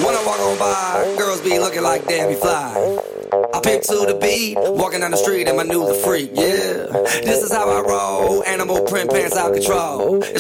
When I walk on by, girls be looking like Debbie Fly. I pick to the beat, walking down the street and my new the freak, yeah. This is how I roll, animal print pants out control.